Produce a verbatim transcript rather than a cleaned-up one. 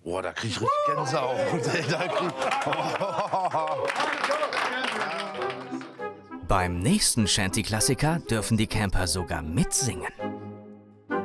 Boah, da krieg ich richtig Gänsehaut. Da krieg... Beim nächsten Shanty-Klassiker dürfen die Camper sogar mitsingen.